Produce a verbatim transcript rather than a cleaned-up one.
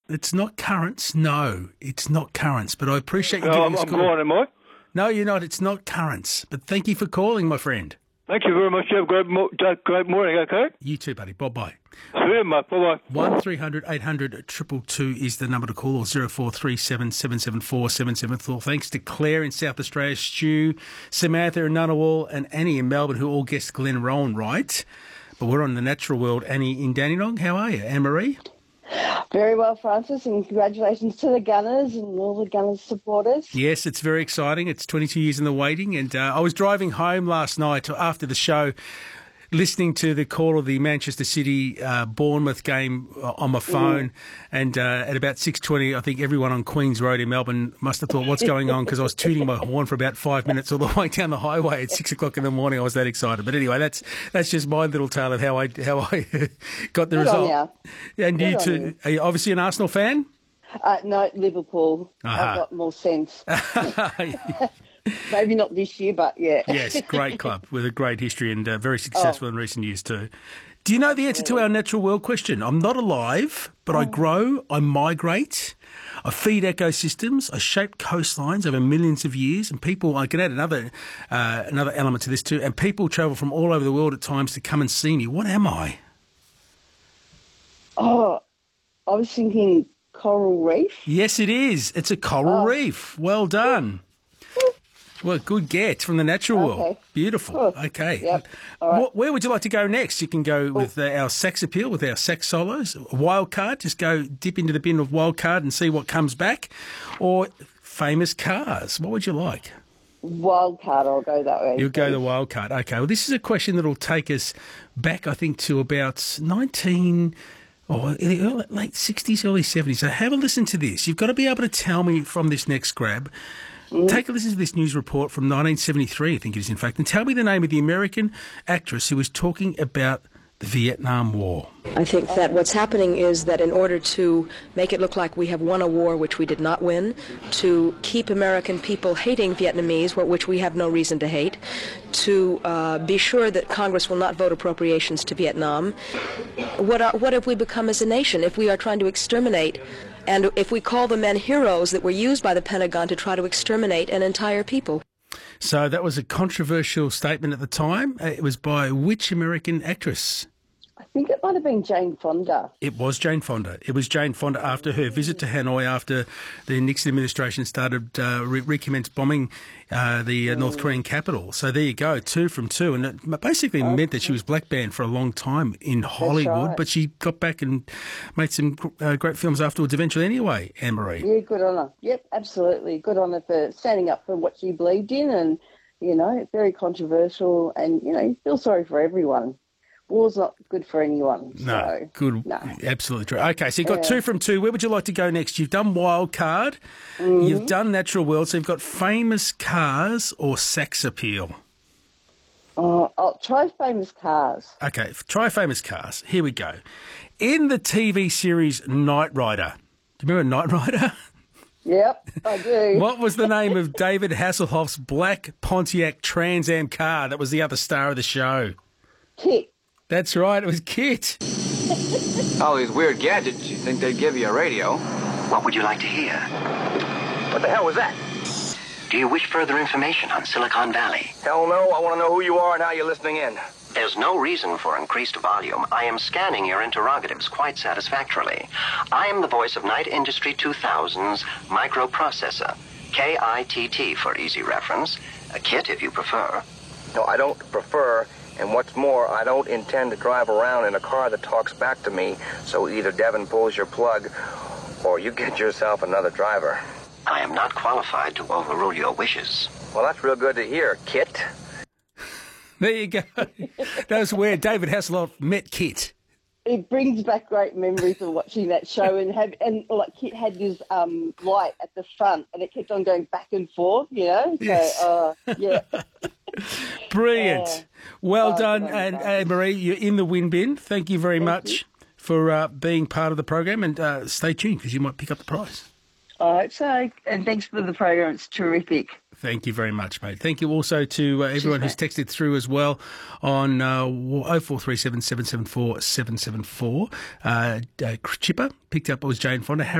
It's not Currents. No, it's not Currents. But I appreciate you No, giving I'm, us a I'm call. going, am I? No, you're not. It's not Currents. But thank you for calling, my friend. Thank you very much. Have a great, mo- great morning, okay? You too, buddy. Bye-bye. See you, mate. Bye-bye. one three hundred eight hundred two two two is the number to call, or zero four three seven seven seven four seven seven four. Thanks to Claire in South Australia, Stu, Samantha in Ngunnawal, and Annie in Melbourne, who all guessed Glen Rowan right. But we're on the natural world. Annie in Dandenong, how are you? Anne-Marie? Very well, Francis, and congratulations to the Gunners and all the Gunners supporters. Yes, it's very exciting. It's twenty-two years in the waiting, and uh, I was driving home last night after the show, listening to the call of the Manchester City uh, Bournemouth game on my phone, mm. and uh, at about six twenty, I think everyone on Queen's Road in Melbourne must have thought, what's going on? Because I was tooting my horn for about five minutes all the way down the highway at six o'clock in the morning. I was that excited. But anyway, that's that's just my little tale of how I how I got the Good result. On you. And Good you on too. you. Are you obviously an Arsenal fan? Uh, no, Liverpool. Uh-huh. I've got more sense. Maybe not this year, but yeah. Yes, great club with a great history and uh, very successful oh. in recent years too. Do you know the answer to our natural world question? I'm not alive, but oh. I grow, I migrate, I feed ecosystems, I shape coastlines over millions of years, and people, I can add another uh, another element to this too, and people travel from all over the world at times to come and see me. What am I? Oh, I was thinking coral reef. Yes, it is. It's a coral oh. reef. Well done. Well, good get from the natural okay. world. Beautiful. Cool. Okay. Yep. All right. Where would you like to go next? You can go with uh, our sex appeal, with our sex solos. Wild card, just go dip into the bin of wild card and see what comes back. Or famous cars. What would you like? Wild card, I'll go that way. You'll go the wild card. Okay. Well, this is a question that will take us back, I think, to about nineteen... Oh, in the early, late sixties, early seventies. So have a listen to this. You've got to be able to tell me from this next grab. Mm. Take a listen to this news report from nineteen seventy-three, I think it is, in fact, and tell me the name of the American actress who was talking about the Vietnam War. I think that what's happening is that in order to make it look like we have won a war which we did not win, to keep American people hating Vietnamese, which we have no reason to hate, to uh, be sure that Congress will not vote appropriations to Vietnam, what, are, what have we become as a nation if we are trying to exterminate, and if we call the men heroes that were used by the Pentagon to try to exterminate an entire people? So that was a controversial statement at the time. It was by which American actress? I think it might have been Jane Fonda. It was Jane Fonda. It was Jane Fonda after her visit to Hanoi, after the Nixon administration started uh, re- recommenced bombing uh, the uh, North Korean capital. So there you go, two from two. And it basically okay. meant that she was black banned for a long time in Hollywood, right. but she got back and made some uh, great films afterwards eventually anyway, Anne-Marie. Yeah, good on her. Yep, absolutely. Good on her for standing up for what she believed in, and, you know, very controversial, and, you know, you feel sorry for everyone. War's not good for anyone. No, so, good. No. Absolutely true. Okay, so you've got yeah. two from two. Where would you like to go next? You've done wild card. Mm-hmm. You've done natural world. So you've got famous cars or sex appeal. Oh, I'll try famous cars. Okay, try famous cars. Here we go. In the T V series Knight Rider. Do you remember Knight Rider? Yep, I do. What was the name of David Hasselhoff's black Pontiac Trans Am car that was the other star of the show? Kit. That's right, it was Kit. All these weird gadgets, you think they'd give you a radio? What would you like to hear? What the hell was that? Do you wish further information on Silicon Valley? Hell no, I want to know who you are and how you're listening in. There's no reason for increased volume. I am scanning your interrogatives quite satisfactorily. I am the voice of Knight Industry two thousand's microprocessor. K I T T for easy reference. A kit if you prefer. No, I don't prefer. And what's more, I don't intend to drive around in a car that talks back to me, so either Devin pulls your plug or you get yourself another driver. I am not qualified to overrule your wishes. Well, that's real good to hear, Kit. There you go. That was where David Hasselhoff met Kit. It brings back great memories of watching that show, and have and like Kit had this um, light at the front, and it kept on going back and forth, you know. Yes. So, uh, yeah. Brilliant. Uh, well oh, done, well and done. Anne-Marie, you're in the win bin. Thank you very Thank much you. for uh, being part of the program, and uh, stay tuned because you might pick up the prize. I hope so, and thanks for the program. It's terrific. Thank you very much, mate. Thank you also to uh, everyone Cheers, who's texted through as well on uh, oh four three seven, seven seven four, seven seven four. Uh, uh, Chipper picked up, it was Jane Fonda.